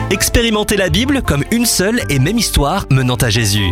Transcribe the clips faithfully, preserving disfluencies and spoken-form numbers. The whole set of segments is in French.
Expérimentez la Bible comme une seule et même histoire menant à Jésus.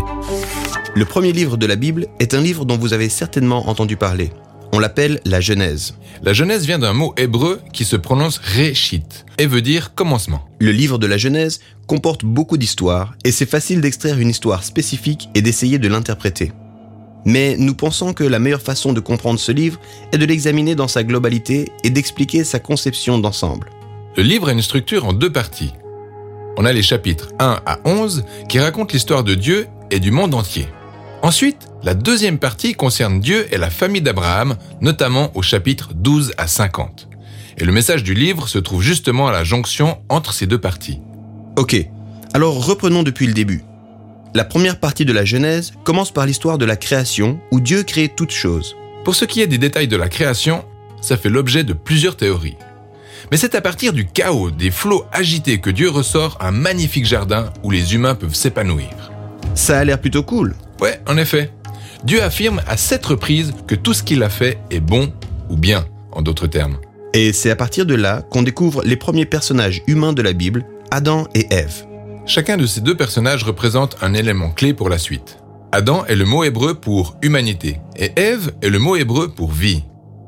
Le premier livre de la Bible est un livre dont vous avez certainement entendu parler. On l'appelle la Genèse. La Genèse vient d'un mot hébreu qui se prononce réchit et veut dire commencement. Le livre de la Genèse comporte beaucoup d'histoires et c'est facile d'extraire une histoire spécifique et d'essayer de l'interpréter. Mais nous pensons que la meilleure façon de comprendre ce livre est de l'examiner dans sa globalité et d'expliquer sa conception d'ensemble. Le livre a une structure en deux parties. On a les chapitres un à onze qui racontent l'histoire de Dieu et du monde entier. Ensuite, la deuxième partie concerne Dieu et la famille d'Abraham, notamment au chapitre douze à cinquante. Et le message du livre se trouve justement à la jonction entre ces deux parties. Ok, alors reprenons depuis le début. La première partie de la Genèse commence par l'histoire de la création où Dieu crée toutes choses. Pour ce qui est des détails de la création, ça fait l'objet de plusieurs théories. Mais c'est à partir du chaos, des flots agités que Dieu ressort un magnifique jardin où les humains peuvent s'épanouir. Ça a l'air plutôt cool. Ouais, en effet. Dieu affirme à sept reprises que tout ce qu'il a fait est bon ou bien, en d'autres termes. Et c'est à partir de là qu'on découvre les premiers personnages humains de la Bible, Adam et Ève. Chacun de ces deux personnages représente un élément clé pour la suite. Adam est le mot hébreu pour humanité et Ève est le mot hébreu pour vie.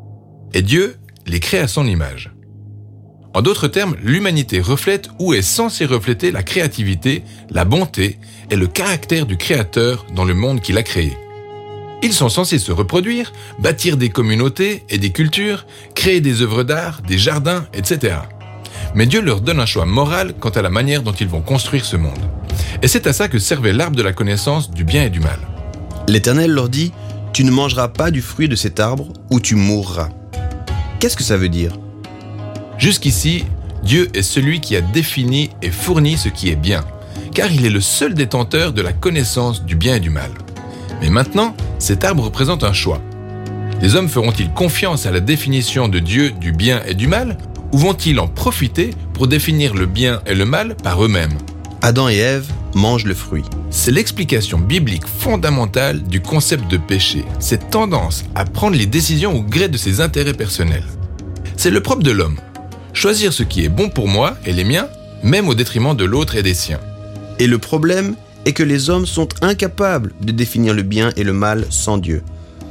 Et Dieu les crée à son image. En d'autres termes, l'humanité reflète ou est censée refléter la créativité, la bonté et le caractère du Créateur dans le monde qu'il a créé. Ils sont censés se reproduire, bâtir des communautés et des cultures, créer des œuvres d'art, des jardins, et cetera. Mais Dieu leur donne un choix moral quant à la manière dont ils vont construire ce monde. Et c'est à ça que servait l'arbre de la connaissance du bien et du mal. L'Éternel leur dit « Tu ne mangeras pas du fruit de cet arbre ou tu mourras ». Qu'est-ce que ça veut dire ? Jusqu'ici, Dieu est celui qui a défini et fourni ce qui est bien, car il est le seul détenteur de la connaissance du bien et du mal. Mais maintenant, cet arbre représente un choix. Les hommes feront-ils confiance à la définition de Dieu du bien et du mal, ou vont-ils en profiter pour définir le bien et le mal par eux-mêmes ? Adam et Ève mangent le fruit. C'est l'explication biblique fondamentale du concept de péché, cette tendance à prendre les décisions au gré de ses intérêts personnels. C'est le propre de l'homme. Choisir ce qui est bon pour moi et les miens, même au détriment de l'autre et des siens. Et le problème est que les hommes sont incapables de définir le bien et le mal sans Dieu.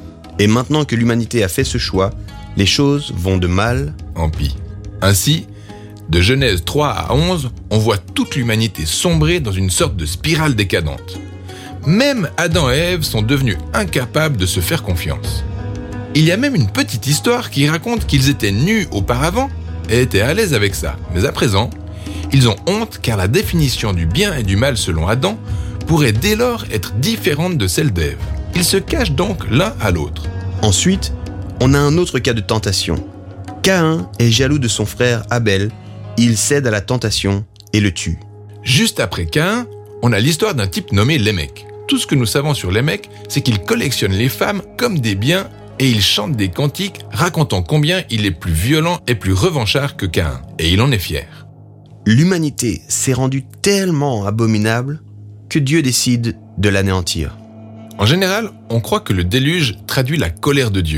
Et maintenant que l'humanité a fait ce choix, les choses vont de mal en pis. Ainsi, de Genèse trois à onze, on voit toute l'humanité sombrer dans une sorte de spirale décadente. Même Adam et Ève sont devenus incapables de se faire confiance. Il y a même une petite histoire qui raconte qu'ils étaient nus auparavant et étaient à l'aise avec ça. Mais à présent, ils ont honte car la définition du bien et du mal selon Adam pourrait dès lors être différente de celle d'Ève. Ils se cachent donc l'un à l'autre. Ensuite, on a un autre cas de tentation. Caïn est jaloux de son frère Abel, il cède à la tentation et le tue. Juste après Caïn, on a l'histoire d'un type nommé Lémec. Tout ce que nous savons sur Lémec, c'est qu'il collectionne les femmes comme des biens et il chante des cantiques racontant combien il est plus violent et plus revanchard que Caïn. Et il en est fier. L'humanité s'est rendue tellement abominable que Dieu décide de l'anéantir. En général, on croit que le déluge traduit la colère de Dieu.